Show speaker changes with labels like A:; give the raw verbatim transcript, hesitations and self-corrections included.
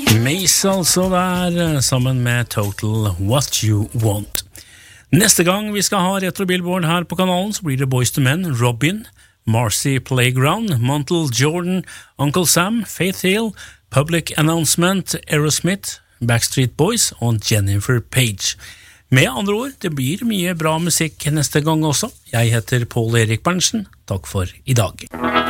A: Mace altså der, sammen med Total What You Want. Neste gang vi skal ha Retro Billboard her på kanalen, så blir det Boyz two Men, Robin, Marcy Playground, Montel Jordan, Uncle Sam, Faith Hill, Public Announcement, Aerosmith, Backstreet Boys og Jennifer Page. Med andre ord, det blir mye bra musikk neste gang også. Jeg heter Paul Erik Berntsen. Takk for i dag.